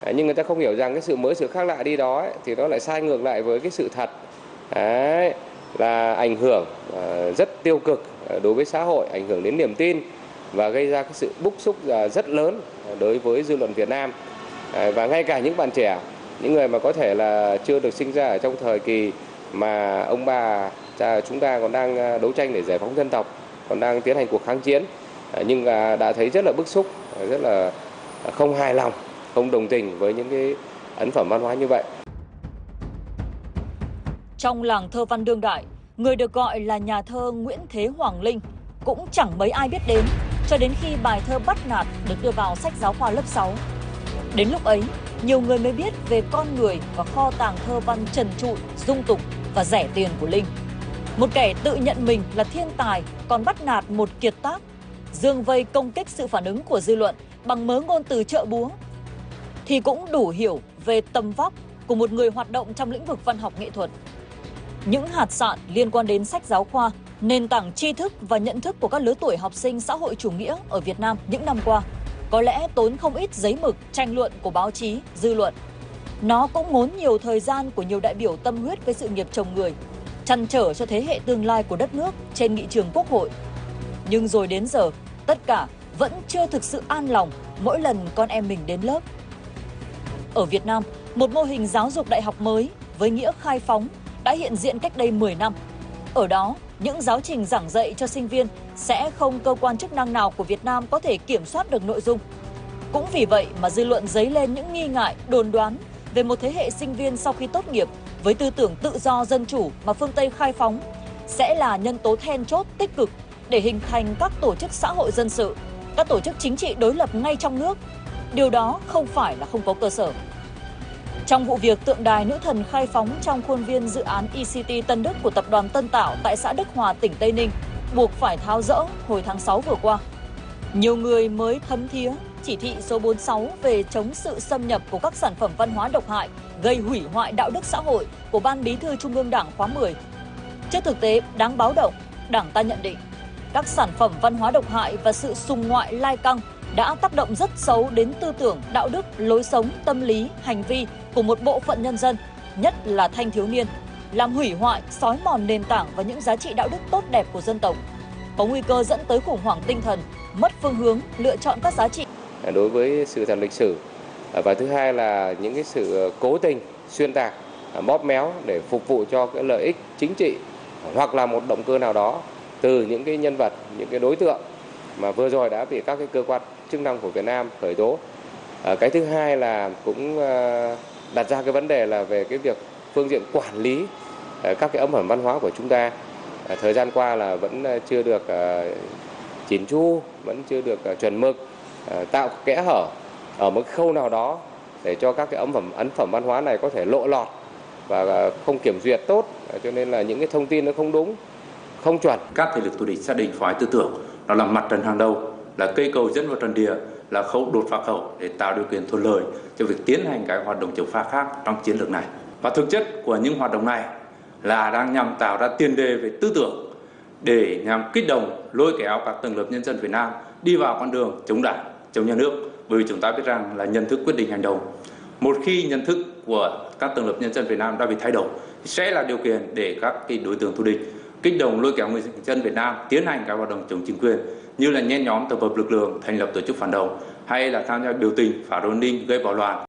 Nhưng người ta không hiểu rằng cái sự mới, sự khác lạ đi đó ấy, thì nó lại sai ngược lại với cái sự thật. Đấy, là ảnh hưởng rất tiêu cực đối với xã hội, ảnh hưởng đến niềm tin và gây ra cái sự bức xúc rất lớn đối với dư luận Việt Nam. Và ngay cả những bạn trẻ, những người mà có thể là chưa được sinh ra ở trong thời kỳ mà ông bà cha chúng ta còn đang đấu tranh để giải phóng dân tộc, còn đang tiến hành cuộc kháng chiến, nhưng đã thấy rất là bức xúc, rất là không hài lòng, không đồng tình với những cái ấn phẩm văn hóa như vậy. Trong làng thơ văn đương đại, người được gọi là nhà thơ Nguyễn Thế Hoàng Linh cũng chẳng mấy ai biết đến cho đến khi bài thơ Bắt Nạt được đưa vào sách giáo khoa lớp 6. Đến lúc ấy, nhiều người mới biết về con người và kho tàng thơ văn trần trụi, dung tục và rẻ tiền của Linh. Một kẻ tự nhận mình là thiên tài còn bắt nạt một kiệt tác, dương vây công kích sự phản ứng của dư luận bằng mớ ngôn từ chợ búa, thì cũng đủ hiểu về tầm vóc của một người hoạt động trong lĩnh vực văn học nghệ thuật. Những hạt sạn liên quan đến sách giáo khoa, nền tảng tri thức và nhận thức của các lứa tuổi học sinh xã hội chủ nghĩa ở Việt Nam những năm qua có lẽ tốn không ít giấy mực tranh luận của báo chí, dư luận. Nó cũng ngốn nhiều thời gian của nhiều đại biểu tâm huyết với sự nghiệp chồng người, trăn trở cho thế hệ tương lai của đất nước trên nghị trường Quốc hội. Nhưng rồi đến giờ, tất cả vẫn chưa thực sự an lòng mỗi lần con em mình đến lớp. Ở Việt Nam, một mô hình giáo dục đại học mới với nghĩa khai phóng đã hiện diện cách đây 10 năm. Ở đó, những giáo trình giảng dạy cho sinh viên sẽ không cơ quan chức năng nào của Việt Nam có thể kiểm soát được nội dung. Cũng vì vậy mà dư luận dấy lên những nghi ngại, đồn đoán về một thế hệ sinh viên sau khi tốt nghiệp với tư tưởng tự do dân chủ mà phương Tây khai phóng sẽ là nhân tố then chốt tích cực để hình thành các tổ chức xã hội dân sự, các tổ chức chính trị đối lập ngay trong nước. Điều đó không phải là không có cơ sở. Trong vụ việc tượng đài nữ thần khai phóng trong khuôn viên dự án ECT Tân Đức của tập đoàn Tân Tạo tại xã Đức Hòa, tỉnh Tây Ninh buộc phải tháo dỡ hồi tháng 6 vừa qua, nhiều người mới thấm thía chỉ thị số 46 về chống sự xâm nhập của các sản phẩm văn hóa độc hại gây hủy hoại đạo đức xã hội của Ban Bí thư Trung ương Đảng khóa 10. Trước thực tế đáng báo động, Đảng ta nhận định các sản phẩm văn hóa độc hại và sự xung ngoại lai căng đã tác động rất xấu đến tư tưởng, đạo đức, lối sống, tâm lý, hành vi của một bộ phận nhân dân, nhất là thanh thiếu niên, làm hủy hoại, xói mòn nền tảng và những giá trị đạo đức tốt đẹp của dân tộc, có nguy cơ dẫn tới khủng hoảng tinh thần, mất phương hướng, lựa chọn các giá trị đối với sự thật lịch sử. Và thứ hai là những cái sự cố tình xuyên tạc, bóp méo để phục vụ cho cái lợi ích chính trị hoặc là một động cơ nào đó từ những cái nhân vật, những cái đối tượng mà vừa rồi đã bị các cái cơ quan chức năng của Việt Nam khởi tố. Cái thứ hai là cũng đặt ra cái vấn đề là về cái việc phương diện quản lý các cái ấn phẩm văn hóa của chúng ta. Thời gian qua là vẫn chưa được chỉn chu, vẫn chưa được chuẩn mực, tạo kẽ hở ở một khâu nào đó để cho các cái ấn phẩm văn hóa này có thể lộ lọt và không kiểm duyệt tốt, cho nên là những cái thông tin nó không đúng, không chuẩn. Các thế lực thù địch xác định phái tư tưởng nó là mặt trận hàng đầu, là cây cầu dẫn vào trận địa, là khâu đột phá khẩu để tạo điều kiện thuận lợi cho việc tiến hành các hoạt động chống phá khác trong chiến lược này. Và thực chất của những hoạt động này là đang nhằm tạo ra tiền đề về tư tưởng để nhằm kích động, lôi kéo các tầng lớp nhân dân Việt Nam đi vào con đường chống Đảng, chống nhà nước. Bởi vì chúng ta biết rằng là nhận thức quyết định hành động. Một khi nhận thức của các tầng lớp nhân dân Việt Nam đã bị thay đổi, sẽ là điều kiện để các cái đối tượng thù địch kích động lôi kéo người dân Việt Nam tiến hành các hoạt động chống chính quyền, như là nhen nhóm tập hợp lực lượng, thành lập tổ chức phản động, hay là tham gia biểu tình, phá rối an ninh, gây bạo loạn.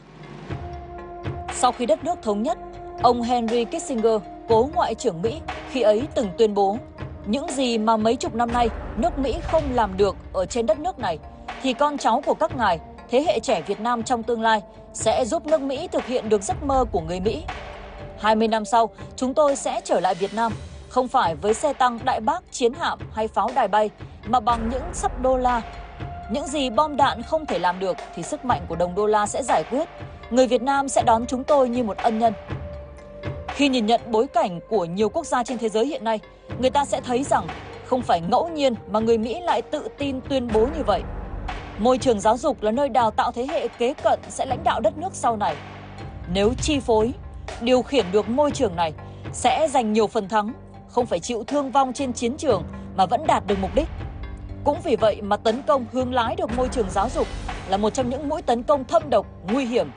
Sau khi đất nước thống nhất, ông Henry Kissinger, cố ngoại trưởng Mỹ, khi ấy từng tuyên bố những gì mà mấy chục năm nay nước Mỹ không làm được ở trên đất nước này thì con cháu của các ngài, thế hệ trẻ Việt Nam trong tương lai sẽ giúp nước Mỹ thực hiện được giấc mơ của người Mỹ. 20 năm sau, chúng tôi sẽ trở lại Việt Nam, không phải với xe tăng đại bác, chiến hạm hay pháo đài bay, mà bằng những sắp đô la. Những gì bom đạn không thể làm được thì sức mạnh của đồng đô la sẽ giải quyết. Người Việt Nam sẽ đón chúng tôi như một ân nhân. Khi nhìn nhận bối cảnh của nhiều quốc gia trên thế giới hiện nay, người ta sẽ thấy rằng không phải ngẫu nhiên mà người Mỹ lại tự tin tuyên bố như vậy. Môi trường giáo dục là nơi đào tạo thế hệ kế cận sẽ lãnh đạo đất nước sau này. Nếu chi phối, điều khiển được môi trường này, sẽ giành nhiều phần thắng, không phải chịu thương vong trên chiến trường mà vẫn đạt được mục đích. Cũng vì vậy mà tấn công hướng lái được môi trường giáo dục là một trong những mũi tấn công thâm độc, nguy hiểm